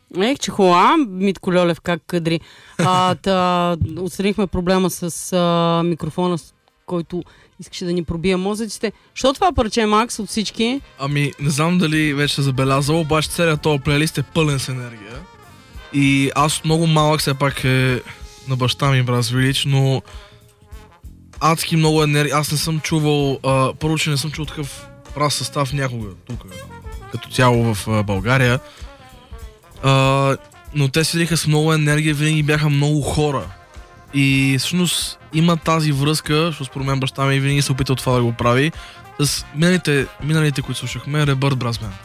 Че хуа, Митко Льолев как кадри. Отстранихме проблема с микрофона, с който искаше да ни пробие мозъците. Що това парче, Макс, от всички? Ами, не знам дали вече се забелязал, обаче целият този плейлист е пълен с енергия. И аз от много малък все пак на баща ми Brass Village, но адски много енергия. Аз не съм чувал, първо, че не съм чувал такъв прав състав някога тук, като цяло в България. Но те седиха с много енергия, винаги бяха много хора. И всъщност има тази връзка, защото според мен баща ми винаги се опитал това да го прави, с миналите, които слушахме, Rebirth Brass Band.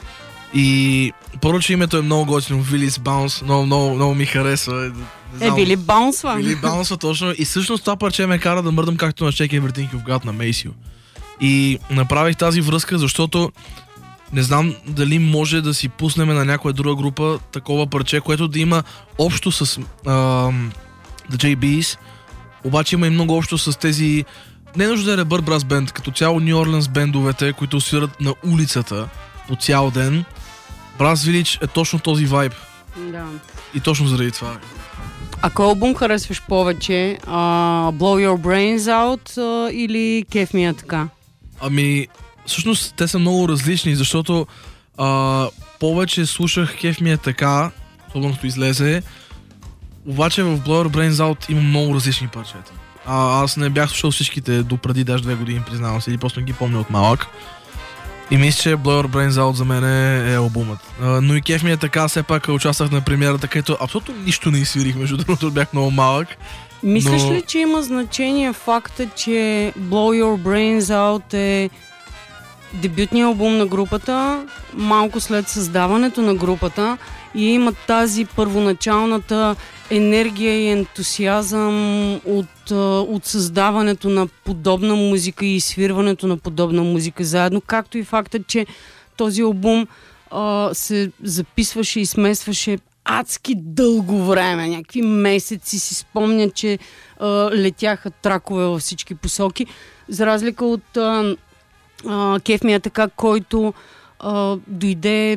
И първо, че името е много готино, Вилис Баунс, много ми харесва. Вили Баунсва. Вили Баунсва, точно. И всъщност това парче ме кара да мърдам както на Check Everything You've Got на Maceo. И направих тази връзка, защото не знам дали може да си пуснем на някоя друга група такова парче, което да има общо с The JBs, обаче има и много общо с тези... Не е нужда да е Rebirth Brass Band, като цяло New Orleans бендовете, които свират на улицата по цял ден. Brass Village е точно този вайб. Да. И точно заради това. А кой албум харесваш повече? Blow Your Brains Out или Кеф ми е така? Ами, всъщност те са много различни, защото повече слушах Кеф ми е така, особено като излезе, обаче в Blow Your Brains Out има много различни парчета. Аз не бях слушал всичките допреди даже 2 години, признавам се, или просто не ги помня от малък. И мисля, че Blow Your Brains Out за мен е албумът. Но и Кеф ми е така, все пак участвах на премиерата, където абсолютно нищо не изсвирих, между другото бях много малък. Мислиш ли, че има значение факта, че Blow Your Brains Out е дебютният албум на групата, малко след създаването на групата, и има тази първоначалната енергия и ентусиазъм от създаването на подобна музика и свирването на подобна музика заедно, както и факта, че този албум се записваше и смесваше адски дълго време, някакви месеци. Си спомня, че летяха тракове във всички посоки, за разлика от Кеф ми е така, който дойде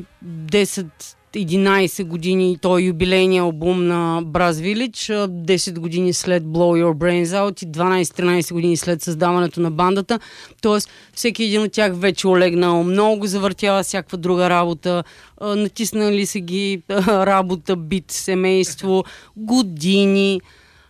10-11 години, той е юбилейния албум на Brass Village, 10 години след Blow Your Brains Out и 12-13 години след създаването на бандата. Тоест, всеки един от тях вече олегнал, много завъртява всякаква друга работа, натиснали са ги работа, бит, семейство, години.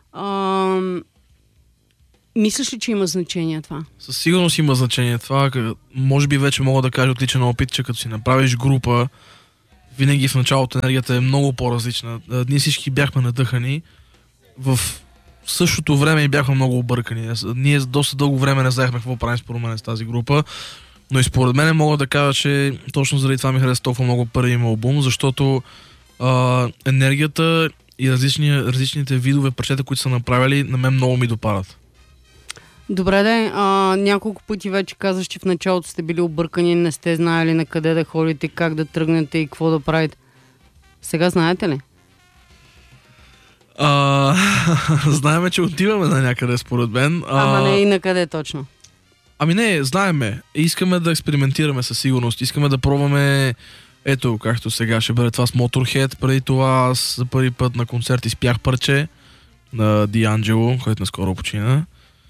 Мислиш ли, че има значение това? Със сигурност има значение това. Може би вече мога да кажа от личен опит, че като си направиш група, винаги в началото енергията е много по-различна. Ние всички бяхме надъхани. В същото време и бяхме много объркани. Ние доста дълго време не знаехме какво правим според мен с тази група. Но и според мен мога да кажа, че точно заради това ми хареса толкова много първият албум, защото енергията и различните видове парчета, които са направили, на мен много ми допадат. Добре, няколко пъти вече казваш, че в началото сте били объркани, не сте знаели на къде да ходите, как да тръгнете и какво да правите. Сега знаете ли? Знаеме, че отиваме на някъде според мен. Ама не и на къде точно. Ами не, знаеме. Искаме да експериментираме със сигурност. Искаме да пробваме, ето, както сега ще бъде това с Motorhead. Преди това аз за първи път на концерт изпях парче на D'Angelo, който наскоро почина.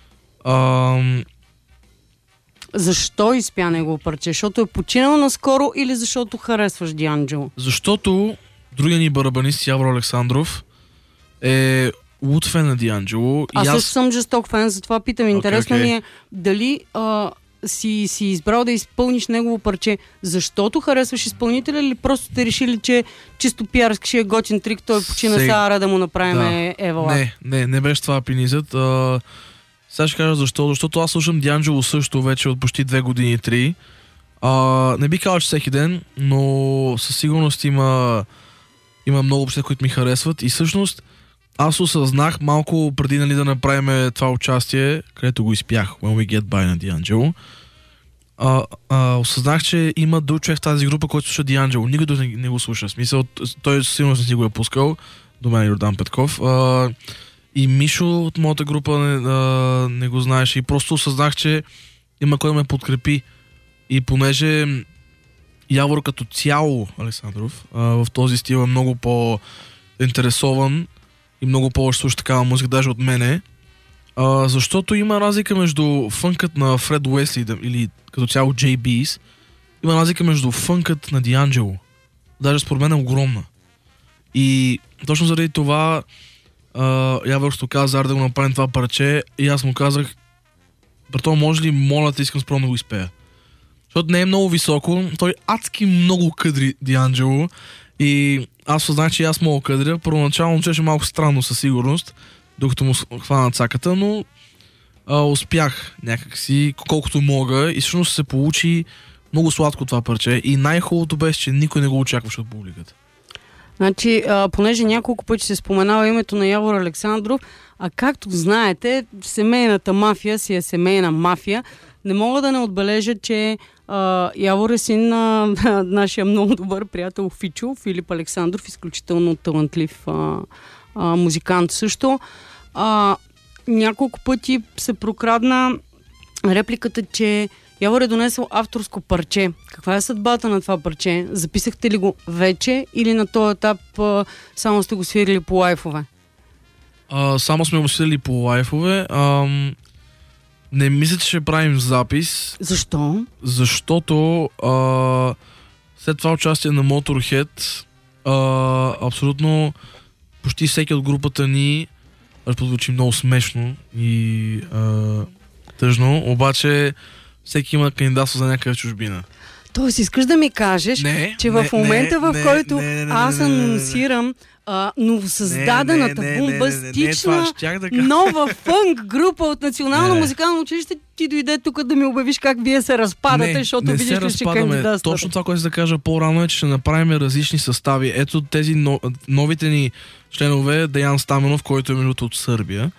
Защо изпя негово парче? Защото е починал наскоро или защото харесваш D'Angelo? Защото другия ни барабанист Явро Александров е луд фен на D'Angelo. Аз също съм жесток фен, затова питам. Интересно ми е дали си избрал да изпълниш негово парче, защото харесваш изпълнителя, или просто те решили, че чисто пиарски ще е готин трик, той почина сега да му направим Евала? Не беше това пинизът. Сега ще кажа защо. Защото аз слушам D'Angelo също вече от почти 2 години и 3. Не би казал, че всеки ден, но със сигурност има много общи, които ми харесват. И всъщност аз осъзнах малко преди да направим това участие, където го изпях, When We Get By на D'Angelo. Осъзнах, че има друг човек в тази група, който слуша D'Angelo. Никой не го слуша. В смисъл, той сигурно не си го е пускал. До мен Йордан Петков. И Мишо от моята група не го знаеше. И просто осъзнах, че има кой да ме подкрепи. И понеже Явор като цяло, Александров, в този стил е много по-интересован и много повече слуша такава музика, даже от мене. Защото има разлика между фънкът на Фред Уесли или като цяло JB's, има разлика между фънкът на Дианджело. Даже според мен е огромна. И точно заради това Явор ще каза да го направим това парче и аз му казах, брато, може ли, моля те, искам спорно да го изпея. Защото не е много високо, той адски много къдри Дианджело и аз съзнах, че аз мога къдря. Първоначално чеше малко странно със сигурност, докато му хвана цаката, но успях някакси, колкото мога и всъщност се получи много сладко това парче и най-хубавото беше, че никой не го очакваше от публиката. Значи, понеже няколко пъти се споменава името на Явор Александров, а както знаете, семейната мафия си е семейна мафия, не мога да не отбележа, че Явор е син на нашия много добър приятел Фичо, Филип Александров, изключително талантлив музикант също. Няколко пъти се прокрадна репликата, че Явор е донесъл авторско парче. Каква е съдбата на това парче? Записахте ли го вече или на този етап само сте го свирили по лайфове? Само сме го свирили по лайфове. Не мисля, че ще правим запис. Защо? Защото след това участие на Motorhead абсолютно почти всеки от групата ни звучи много смешно и тъжно, обаче всеки има кандидатство за някаква чужбина. Тоест, искаш да ми кажеш, че в момента, в който аз анонсирам новосъздадената бомбастична нова фънк група от Национално музикално училище, ти дойде тук да ми обявиш как вие се разпадате, защото видиш ли, че кандидатствате. Точно това, което да кажа по-рано е, че ще направим различни състави. Ето тези новите ни членове, Деян Стаменов, който е между от Сърбия,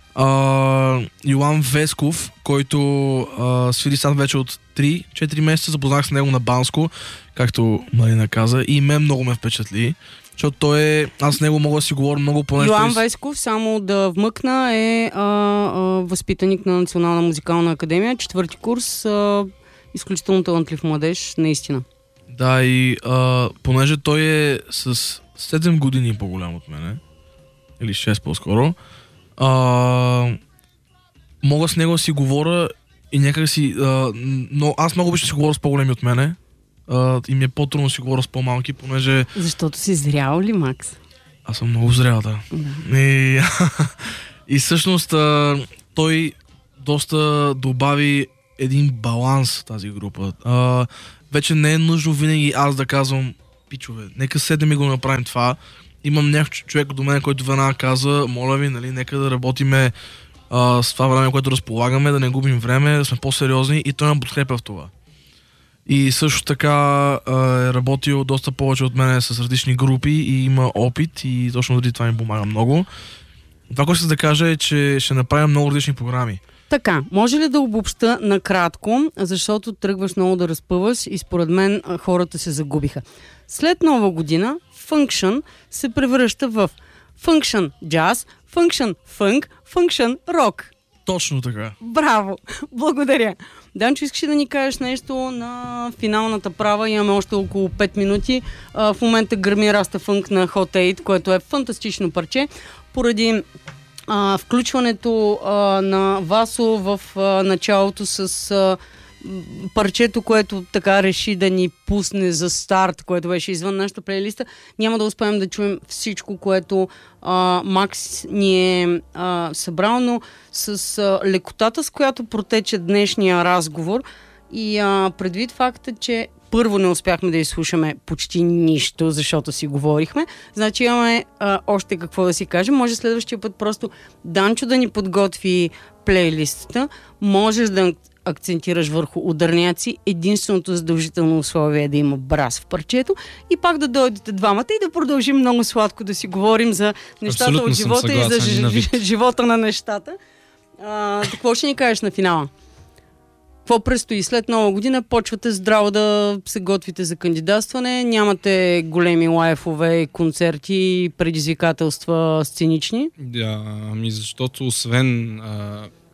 Йоан Весков, който свири сад вече от 3-4 месеца, запознах с него на Банско, както Марина каза, и мен много ме впечатли, защото той е, аз с него мога да си говоря много по-нещо. Йоан Весков, само да вмъкна, е възпитаник на Национална музикална академия, 4-ти курс, изключително талантлив младеж, наистина. Да, и понеже той е с 7 години по-голям от мене, или 6 по-скоро, мога с него да си говоря и някак си... но аз много обичам да си говоря с по-големи от мене и ми е по-трудно да си говоря с по-малки, понеже... Защото си зрял ли, Макс? Аз съм много зрял, да. И всъщност той доста добави един баланс в тази група. Вече не е нужно винаги аз да казвам, пичове, нека седем и го направим това. Имам някакъв човек до мен, който веднага каза, моля ви, нали, нека да работиме с това време, което разполагаме, да не губим време, да сме по-сериозни и той ме подкрепя в това. И също така е работил доста повече от мен с различни групи и има опит и точно заради това ми помага много. Това, което ще да кажа е, че ще направим много различни програми. Така, може ли да обобща накратко, защото тръгваш много да разпъваш и според мен хората се загубиха. След Нова година Function се превръща в Function Jazz, Function Funk, Function Rock. Точно така. Браво! Благодаря. Данчо, искаш да ни кажеш нещо на финалната права? Имаме още около 5 минути. В момента гърми Раста Фънк на Hot 8, което е фантастично парче. Поради включването на Васо в началото с парчето, което така реши да ни пусне за старт, което беше извън нашата плейлиста, няма да успеем да чуем всичко, което Макс ни е събрал, но с лекотата, с която протече днешния разговор и предвид факта, че първо не успяхме да изслушаме почти нищо, защото си говорихме, значи имаме още какво да си кажем. Може следващия път просто Данчо да ни подготви плейлистата, можеш да акцентираш върху ударняци. Единственото задължително условие е да има брас в парчето и пак да дойдете двамата и да продължим много сладко да си говорим за нещата абсолютно от живота и за живота на нещата. Какво ще ни кажеш на финала? Какво предстои? След Нова година почвате здраво да се готвите за кандидатстване, нямате големи лайфове, концерти, предизвикателства сценични? Да, защото освен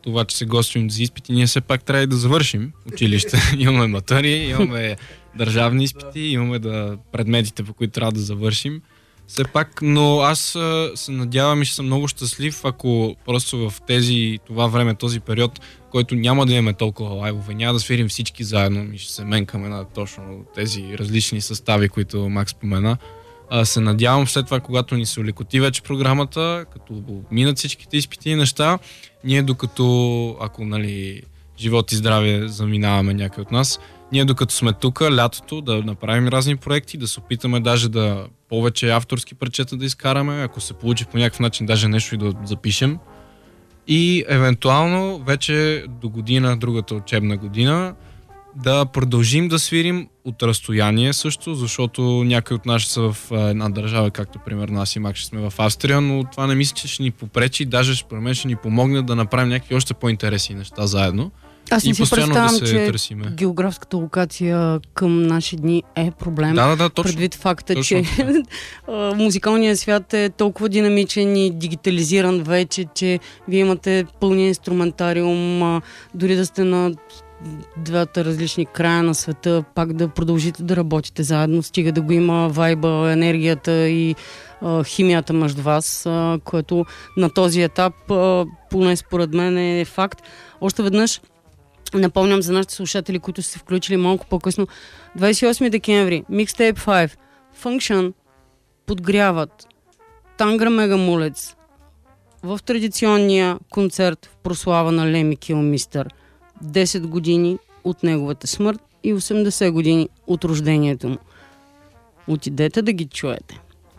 това, че се готвим за изпити, ние все пак трябва и да завършим училище. Имаме матури, имаме държавни изпити, имаме предметите, по които трябва да завършим. Все пак, но аз се надявам и ще съм много щастлив, ако просто в това време, този период, който няма да имаме толкова лайвове, няма да свирим всички заедно и ще се менкаме на точно тези различни състави, които Макс спомена. Се надявам след това, когато ни се олекоти вече програмата, като минат всичките изпити и неща, ние докато, ако живот и здраве заминаваме някой от нас, ние докато сме тук, лятото, да направим разни проекти, да се опитаме даже да повече авторски парчета да изкараме, ако се получи по някакъв начин даже нещо и да запишем. И евентуално вече до година, другата учебна година, да продължим да свирим от разстояние също, защото някои от нас са в една държава, както примерно аз и Мак ще сме в Австрия, но това не мисля, че ще ни попречи, даже според мен ще ни помогне да направим някакви още по-интересни неща заедно. Аз не си представям, че търсиме. Географската локация към наши дни е проблем. Да, точно. Предвид факта, че музикалният свят е толкова динамичен и дигитализиран вече, че вие имате пълния инструментариум, дори да сте на двата различни края на света, пак да продължите да работите заедно, стига да го има вайба, енергията и химията между вас, което на този етап, поне според мен е факт. Още веднъж напомням за нашите слушатели, които са се включили малко по-късно. 28 декември, Mixtape 5, Function подгряват Тангра Мегамулец в традиционния концерт в прослава на Леми Килмистър. 10 години от неговата смърт и 80 години от рождението му. Отидете да ги чуете.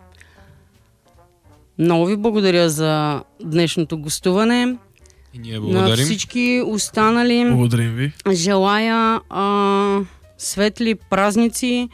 Много ви благодаря за днешното гостуване. И ние благодарим. На всички останали благодарим ви. Желая светли празници.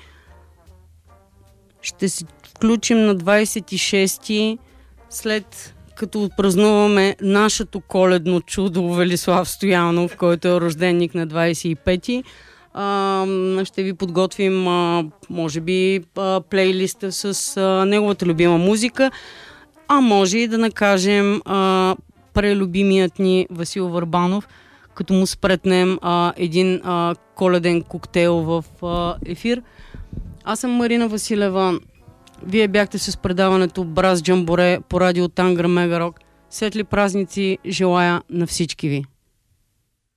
Ще се включим на 26-ти, след като отпразнуваме нашето коледно чудо Велислав Стоянов, който е рожденник на 25-ти. Ще ви подготвим, може би, плейлиста с неговата любима музика, а може и да накажем прелюбимият ни Васил Върбанов, като му спретнем един коледен коктейл в ефир. Аз съм Марина Василева. Вие бяхте с предаването Браз Джамборе по радио Тангра Мегарок. Светли празници желая на всички ви.